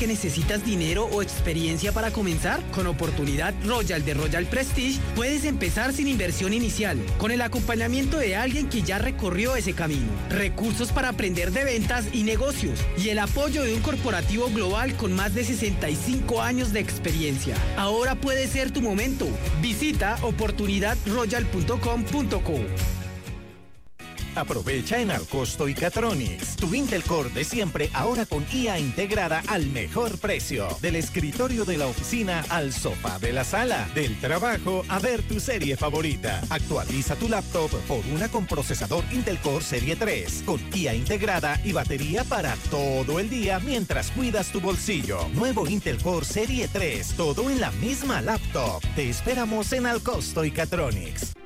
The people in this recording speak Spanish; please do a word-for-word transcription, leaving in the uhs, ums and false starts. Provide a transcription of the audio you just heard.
¿Que necesitas dinero o experiencia para comenzar? Con Oportunidad Royal de Royal Prestige puedes empezar sin inversión inicial, con el acompañamiento de alguien que ya recorrió ese camino, recursos para aprender de ventas y negocios y el apoyo de un corporativo global con más de sesenta y cinco años de experiencia. Ahora puede ser tu momento. Visita oportunidad royal punto com punto co. Aprovecha en Alcosto y Catronics tu Intel Core de siempre, ahora con I A integrada al mejor precio. Del escritorio de la oficina al sofá de la sala, del trabajo a ver tu serie favorita. Actualiza tu laptop por una con procesador Intel Core Serie tres, con I A integrada y batería para todo el día mientras cuidas tu bolsillo. Nuevo Intel Core Serie tres, todo en la misma laptop. Te esperamos en Alcosto y Catronics.